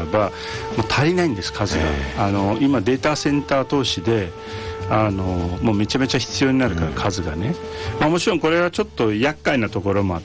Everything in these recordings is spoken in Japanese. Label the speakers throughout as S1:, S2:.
S1: ばもう足りないんです、数が。今データセンター投資でもうめちゃめちゃ必要になるから、数がね、もちろんこれはちょっと厄介なところもあって、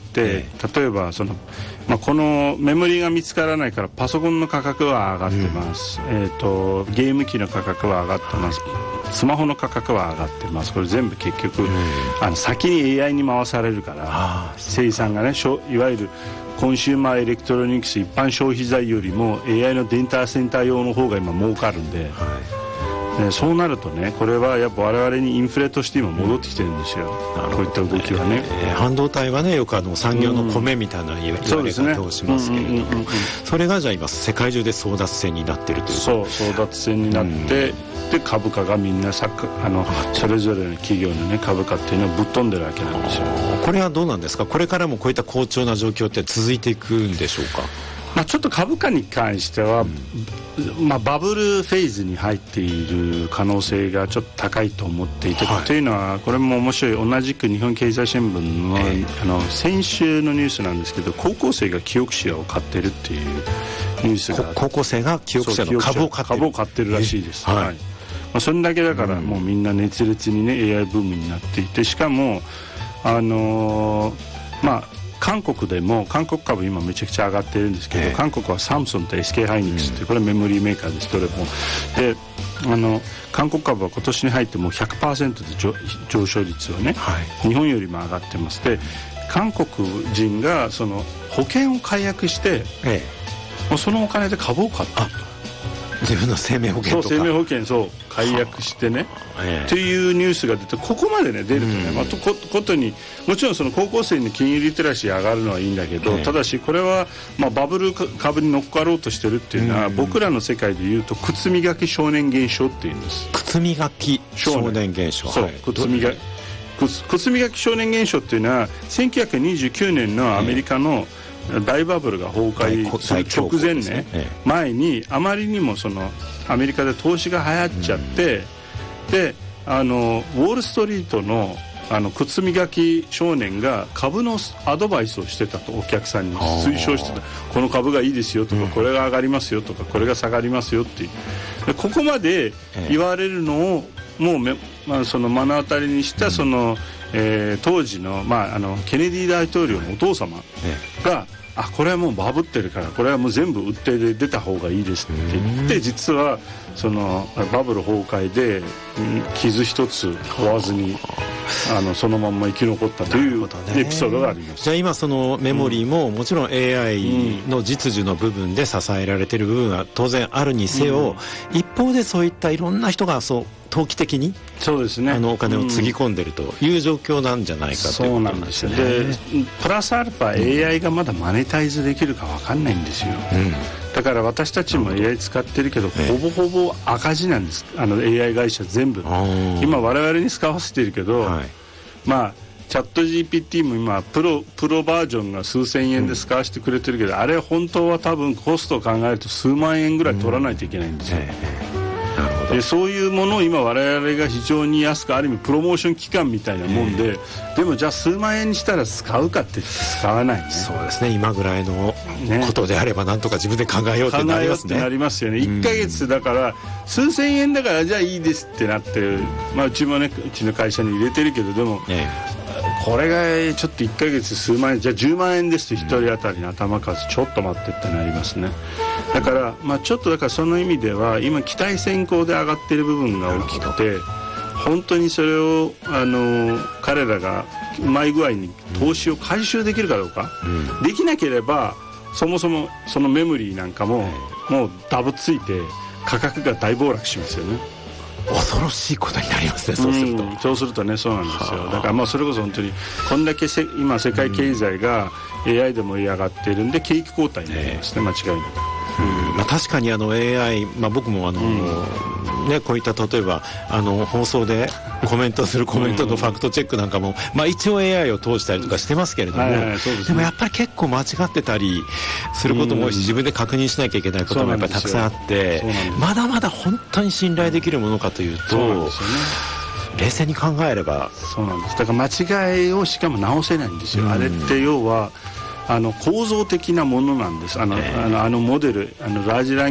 S1: 例えばこのメモリが見つからないからパソコンの価格は上がってます、ゲーム機の価格は上がってます、スマホの価格は上がってます。これ全部結局、先に AI に回されるから生産がね、いわゆるコンシューマーエレクトロニクス一般消費財よりも AI のデータセンター用の方が今儲かるんで、そうなるとね、これはやっぱ我々にインフレとして今戻ってきてるんですよ、こういった動きはね。
S2: 半導体はね、よく産業の米みたいな言われ方をしますけれども、それがじゃあ今世界中で争奪戦になってるという。
S1: そう、争奪戦になって、で株価がみんなそれぞれの企業のね株価っていうのはぶっ飛んでるわけなんですよ。
S2: これはどうなんですか、これからもこういった好調な状況って続いていくんでしょうか。
S1: ちょっと株価に関しては、バブルフェーズに入っている可能性がちょっと高いと思っていて、というのはこれも面白い、同じく日本経済新聞の、先週のニュースなんですけど、高校生がキオクシアを買ってるっていうニュースが、
S2: 高校生がキオクシアの株を買ってる
S1: らしいです。それだけだからもうみんな熱烈にね AI ブームになっていて、しかも韓国でも韓国株今めちゃくちゃ上がってるんですけど、韓国はサムソンと SK ハイニックスって、これメモリーメーカーです、どれも。で韓国株は今年に入ってもう 100% で上昇率をね、日本よりも上がってます。で韓国人がその保険を解約して、もうそのお金で株を買ったと。
S2: 自分の生命保険とか、
S1: そう、生命保険解約してね、というニュースが出て、ここまでね出るとね、ことにもちろんその高校生に金融リテラシー上がるのはいいんだけど、ただしこれはバブル株に乗っかろうとしてるっていうのは、僕らの世界でいうと靴磨き少年現象っていうんです。
S2: 靴磨き少年現象、
S1: そう、靴磨き少年現象っていうのは1929年のアメリカの大バブルが崩壊する直前ね、前にあまりにもアメリカで投資が流行っちゃって、でウォールストリートの靴磨き少年が株のアドバイスをしてたと、お客さんに推奨してた、この株がいいですよとか、これが上がりますよとか、これが下がりますよっていう、ここまで言われるのをもう目の当たりにした当時の、ケネディ大統領のお父様が、これはもうバブってるから、これはもう全部売ってで出た方がいいですって言って、実はバブル崩壊で傷一つ負わずにそのまんま生き残ったというエピソードがあります。
S2: じゃあ今そのメモリーももちろん AI の実需の部分で支えられている部分は当然あるにせよ、一方でそういったいろんな人が投機的に
S1: そうですね、
S2: お金をつぎ込んでいるという状況なんじゃないかということなんですよね。
S1: でプラスアルファ AI がまだマネタイズできるか分かんないんですよ、だから私たちも AI 使ってるけど、ほぼほぼ赤字なんです、AI 会社全部。今我々に使わせているけど、チャット GPT も今プロバージョンが数千円で使わせてくれてるけど、あれ本当は多分コストを考えると数万円ぐらい取らないといけないんですよ、でそういうものを今我々が非常に安く、ある意味プロモーション期間みたいなもんで、でもじゃあ数万円にしたら使うかって使わないね。
S2: そうですね、今ぐらいのことであればなんとか自分で考えようってなりますね。
S1: なりますよね。1ヶ月だから数千円だからじゃあいいですってなって、うちもね、うちの会社に入れてるけど、でも、これがちょっと1ヶ月数万円、じゃあ10万円ですと1人当たりの頭数ちょっと待ってってなりますね。だからちょっとだからその意味では今期待先行で上がっている部分が大きくて、本当にそれを彼らがうまい具合に投資を回収できるかどうか、できなければそもそもそのメモリーなんかももうダブついて価格が大暴落しますよね。
S2: 恐ろしいことになりますね、そうすると。
S1: そうするとね、そうなんですよ。だからそれこそ本当にこんだけ今世界経済が AI でも上がっているんで、景気後退になりますね、間違いなく。
S2: 確かにAI、僕もこういった例えば放送でコメントするコメントのファクトチェックなんかも、一応 AI を通したりとかしてますけれども、でもやっぱり結構間違ってたりすることも多いし、自分で確認しなきゃいけないこともやっぱりたくさんあって、まだまだ本当に信頼できるものかというと、冷静に考えれば
S1: そうなんです。だから間違いをしかも直せないんですよ、あれって要は構造的なものなんです。モデルラージラン